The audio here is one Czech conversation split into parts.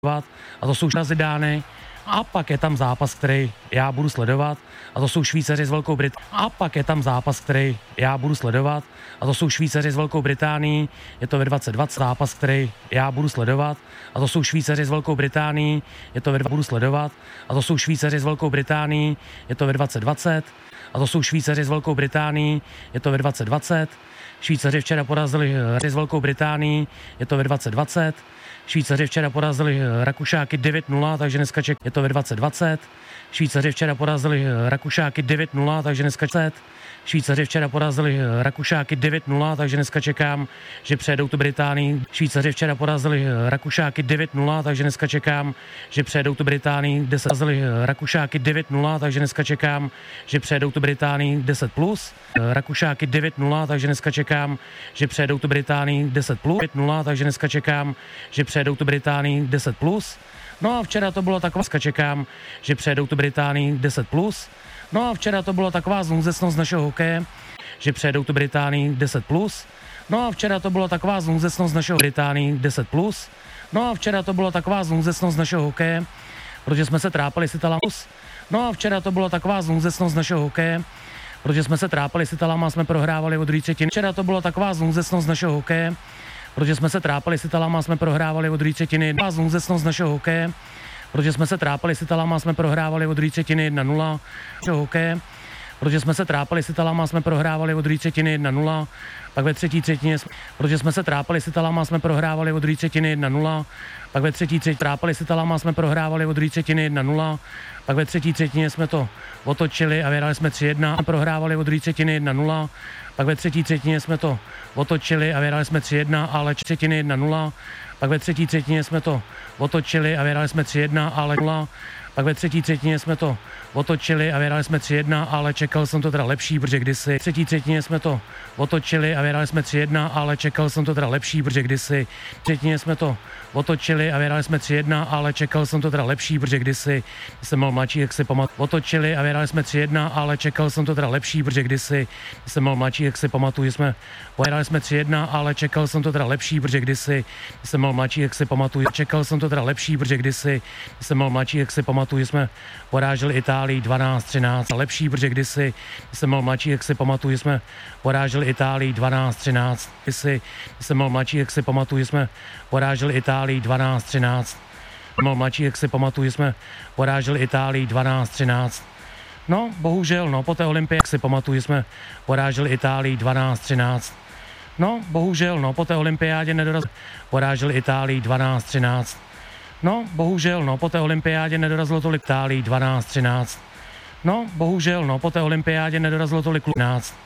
a to jsou Zidány. A pak je tam zápas, který já budu sledovat, a to jsou Švýcaři s Velkou Británií. A pak je tam zápas, který já budu sledovat, a to jsou Švýcaři s Velkou Británií. Je to ve 2020 zápas, který já budu sledovat, a to jsou Švýcaři s Velkou Británií. Je to budu sledovat, a to jsou Švýcaři s Velkou Británií. Je to ve 2020, a to jsou Švýcaři s Velkou Británií. Je to ve 2020. Švýcaři včera porazili s Velkou Británií. Je to ve 2020. Švýcaři včera porazili Rakušáky 9-0, takže dneska je to ve 2020. Švýcaři včera porazili Rakušáky 9-0, takže dneska Švýcaři včera porazili Rakušáky 9-0, takže dneska čekám, že přejedou tu Británii. Švýcaři včera porazili Rakušáky 9-0, takže dneska čekám, že přejedou tu Británii, kde se porazili Rakušáky 9-0, takže dneska čekám, že přejedou tu Británii 10+. Rakušáky 9-0, takže dneska čekám, že přejedou tu Británii 10+. 5-0, takže dneska čekám, že přejedou tu Británii 10+. No a včera to bylo taková, čekám, že přejedou tu Británii 10+. No a včera to byla taková znouzecnost našeho hokeje, že přejedou tu Británii 10+. No a včera to byla taková znouzecnost našeho Británii 10+. No a včera to byla taková znouzecnost našeho hokeje, protože jsme se trápili s Italama. No a včera to byla taková znouzecnost našeho hokeje, protože jsme se trápili s Italama a jsme prohrávali od druhé třetiny. Včera to byla taková znouzecnost našeho hokeje, protože jsme se trápili s Italama a jsme prohrávali od druhé třetiny. Taková znouzecnost našeho hokeje, protože jsme se trápili s Italama a jsme prohrávali od druhé třetiny 1-0. Hokeje, protože jsme se trápili s Italama a jsme prohrávali od druhé třetiny 1-0. Pak ve třetí třetině, protože jsme se trápili s Italama a jsme prohrávali od druhé třetiny 1-0. Pak ve třetí třetině trápili s Italama a jsme prohrávali od druhé třetiny 1-0. Pak ve třetí třetině jsme to otočili a vyhráli jsme 3-1 a prohrávali od druhé třetiny 1-0. Pak ve třetí třetině jsme to otočili a vyhráli jsme 3-1, ale třetiny 1-0. Pak ve třetí třetině jsme to otočili a vyhráli jsme 3-1, ale 0. Pak ve třetí třetině jsme to otočili a vyhráli jsme 3-1, ale čekal jsem to teda lepší, protože kdysi. V třetí třetině jsme to otočili a vyhráli jsme 3-1, ale čekal jsem to teda lepší, protože kdysi. V třetině jsme to otočili a vyhráli jsme 3-1, ale čekal jsem to teda lepší, protože kdysi jsem byl mladší, jak si pamatuju. Otočili a vyhráli jsme 3-1, ale čekal jsem to teda lepší, protože kdysi jsem byl mladší, jak si pamatuju, že jsme vyhráli jsme 3-1, ale čekal jsem to teda lepší, protože kdysi jsem byl mladší, jak si pamatuju. Čekal jsem to teda lepší, protože kdysi jsem byl mladší, jak si pamatuju, že jsme poráželi Itálii 12-13 a lepší, protože kdysi jsem byl mladší, jak si pamatuju, že jsme poráželi Itálii 12-13. Kdysi jsem byl mladší, jak si pamatuju, že jsme poráželi Itálii 12-13. Byl mladší, jak si pamatuju, že jsme poráželi Itálii 12-13. No, bohužel, no, po té olympiádě, jak si pamatuju, že jsme poráželi Itálii 12-13. No, bohužel, no, po té olympiádě nedorazili, poráželi Itálii 12-13. No, bohužel, no, po té olympiádě nedorazilo tolik Itálii 12-13. No, bohužel, no, po té olympiádě nedorazilo tolik kluků.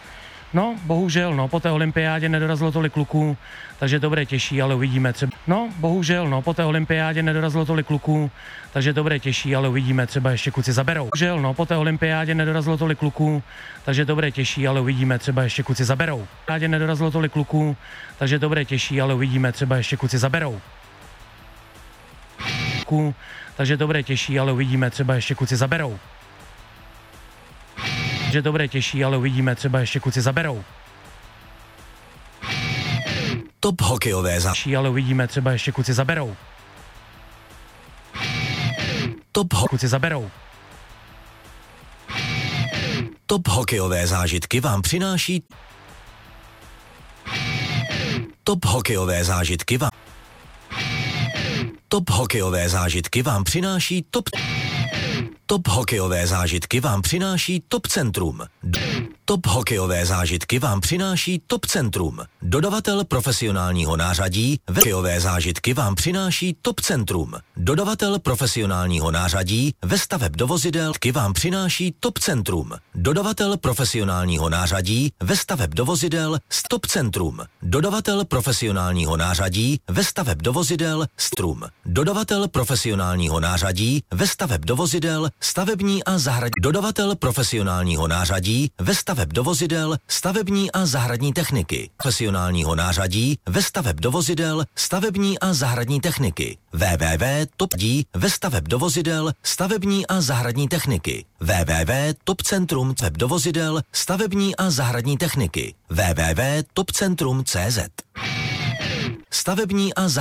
No, bohužel, no, po té olympiádě nedorazilo tolik kluků, takže to bude těžší, ale uvidíme třeba. No, bohužel, no, po té olympiádě nedorazilo tolik kluků, takže to bude těžší, ale uvidíme, třeba ještě kluci zaberou. Bohužel, no, po té olympiádě nedorazilo tolik kluků, takže to bude těžší, ale uvidíme, třeba ještě kluci zaberou. Olympiádě nedorazilo tolik kluků, takže to bude těžší, ale uvidíme, třeba ještě kluci zaberou. Takže to bude těžší, ale uvidíme, třeba ještě kluci zaberou. Že to bude těžší, ale uvidíme, třeba ještě kluci zaberou. Top hokejové zážitky. Ale uvidíme, třeba ještě kluci zaberou. Kluci zaberou. Top hokejové zážitky vám přináší. Top hokejové zážitky vám. Top hokejové zážitky vám přináší Top hokejové zážitky vám přináší Top Centrum. Top hokejové zážitky vám přináší Top Centrum. Dodavatel profesionálního nářadí. Hokejové zážitky vám přináší Top Centrum. Dodavatel profesionálního nářadí ve staveb do vozidel vám přináší Top Centrum. Dodavatel profesionálního nářadí ve staveb do vozidel Top Centrum. Dodavatel profesionálního nářadí ve staveb do vozidel Strum. Dodavatel profesionálního nářadí ve staveb do vozidel stavební a zahradní. Dodavatel profesionálního nářadí ve staveb do vozidel stavební a zahradní techniky. Profesionálního nářadí ve staveb do vozidel stavební a zahradní techniky. www.topdí ve staveb do vozidel stavební a zahradní techniky. www.topcentrum web do vozidel stavební a zahradní techniky. www.topcentrum.cz Stavební a